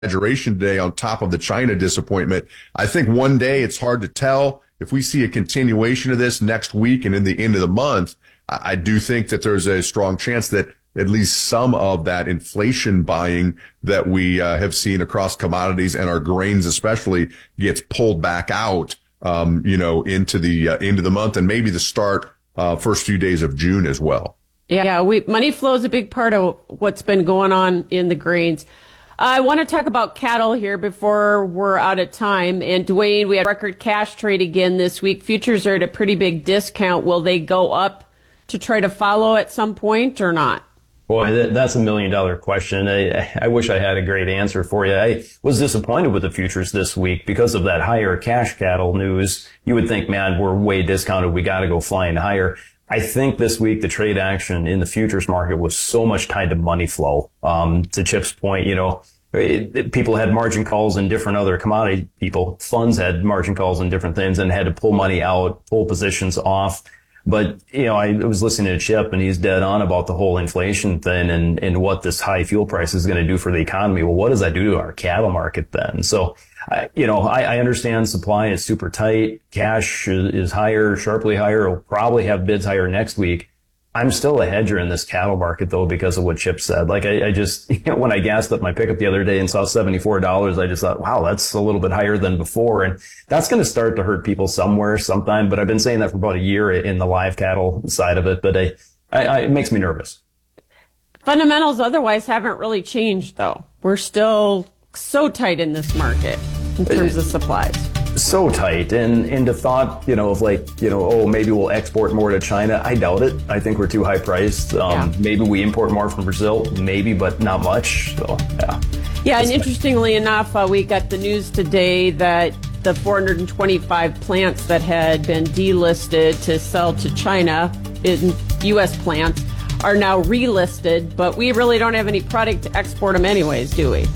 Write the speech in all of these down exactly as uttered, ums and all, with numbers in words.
exaggeration today on top of the China disappointment. I think one day it's hard to tell. If we see a continuation of this next week and in the end of the month, I, I do think that there's a strong chance that at least some of that inflation buying that we uh, have seen across commodities and our grains especially gets pulled back out, um, you know, into the uh, into the month and maybe the start uh, first few days of June as well. Yeah, we money flow is a big part of what's been going on in the grains. I want to talk about cattle here before we're out of time. And Dwayne, we had record cash trade again this week. Futures are at a pretty big discount. Will they go up to try to follow at some point or not? Boy, that's a million dollar question. I, I wish I had a great answer for you. I was disappointed with the futures this week because of that higher cash cattle news. You would think, man, we're way discounted. We got to go flying higher. I think this week the trade action in the futures market was so much tied to money flow. Um, to Chip's point, you know, it, it, people had margin calls in different other commodity people. Funds had margin calls in different things and had to pull money out, pull positions off. But, you know, I was listening to Chip and he's dead on about the whole inflation thing and, and what this high fuel price is going to do for the economy. Well, what does that do to our cattle market then? So, I, you know, I, I understand supply is super tight. Cash is, is higher, sharply higher. We'll probably have bids higher next week. I'm still a hedger in this cattle market, though, because of what Chip said. Like, I, I just, you know, when I gassed up my pickup the other day and saw seventy-four dollars, I just thought, wow, that's a little bit higher than before. And that's going to start to hurt people somewhere, sometime. But I've been saying that for about a year in the live cattle side of it. But I, I, I, it makes me nervous. Fundamentals otherwise haven't really changed, though. We're still so tight in this market in terms of supplies. So tight, and and the thought, you know, of like, you know, oh, maybe we'll export more to China. I doubt it. I think we're too high priced. Um, yeah. Maybe we import more from Brazil, maybe, but not much. So, yeah. Yeah, and interestingly enough, uh, we got the news today that the four hundred twenty-five plants that had been delisted to sell to China in U S plants are now relisted, but we really don't have any product to export them anyways, do we?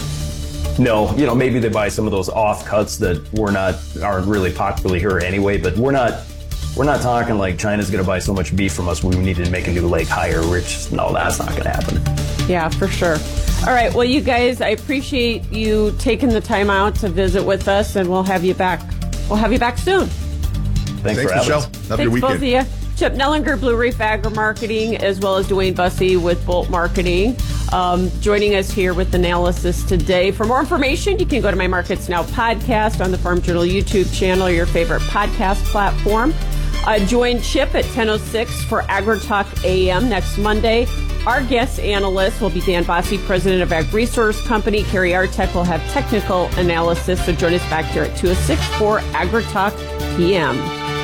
No, you know, maybe they buy some of those offcuts that we're not, aren't really popular here anyway, but we're not, we're not talking like China's going to buy so much beef from us we need to make a new lake higher. We're just, no, that's not going to happen. Yeah, for sure. All right. Well, you guys, I appreciate you taking the time out to visit with us, and we'll have you back. We'll have you back soon. Thanks, Thanks for having Michelle. us. Have Thanks, a good weekend. Both of you. Chip Nellinger, Blue Reef Agri Marketing, as well as Dwayne Bussey with Bolt Marketing, um, joining us here with analysis today. For more information, you can go to my Markets Now podcast on the Farm Journal YouTube channel or your favorite podcast platform. Uh, join Chip at ten oh six for AgriTalk A M next Monday. Our guest analyst will be Dan Bossy, president of Ag Resource Company. Carrie Artek will have technical analysis, so join us back here at two oh six for AgriTalk P M.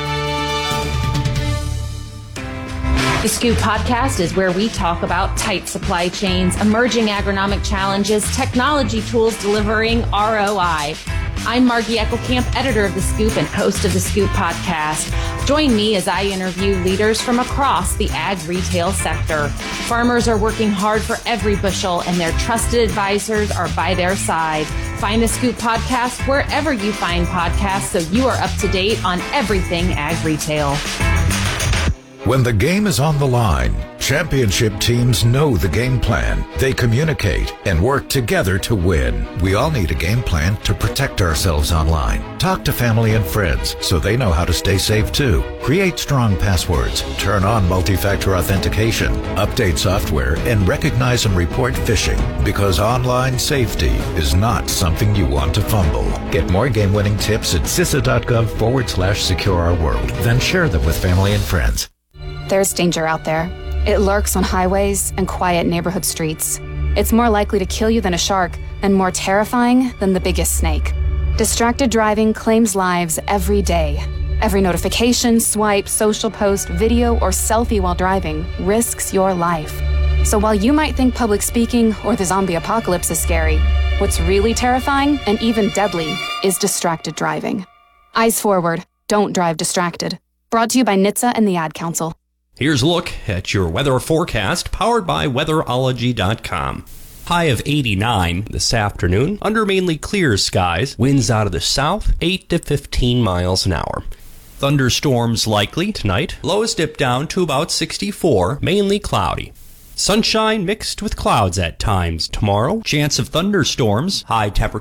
The Scoop Podcast is where we talk about tight supply chains, emerging agronomic challenges, technology tools delivering R O I. I'm Margie Eckelkamp, editor of The Scoop and host of The Scoop Podcast. Join me as I interview leaders from across the ag retail sector. Farmers are working hard for every bushel, and their trusted advisors are by their side. Find The Scoop Podcast wherever you find podcasts so you are up to date on everything ag retail. When the game is on the line, championship teams know the game plan. They communicate and work together to win. We all need a game plan to protect ourselves online. Talk to family and friends so they know how to stay safe too. Create strong passwords, turn on multi-factor authentication, update software, and recognize and report phishing, because online safety is not something you want to fumble. Get more game-winning tips at CISA.gov forward slash secure our world. Then share them with family and friends. There's danger out there. It lurks on highways and quiet neighborhood streets. It's more likely to kill you than a shark, and more terrifying than the biggest snake. Distracted driving claims lives every day. Every notification, swipe, social post, video, or selfie while driving risks your life. So while you might think public speaking or the zombie apocalypse is scary, what's really terrifying and even deadly is distracted driving. Eyes forward. Don't drive distracted. Brought to you by N H T S A and the Ad Council. Here's a look at your weather forecast powered by weatherology dot com. High of eighty-nine this afternoon under mainly clear skies. Winds out of the south, eight to fifteen miles an hour. Thunderstorms likely tonight. Lows dip down to about sixty-four, mainly cloudy. Sunshine mixed with clouds at times tomorrow. Chance of thunderstorms. High temperature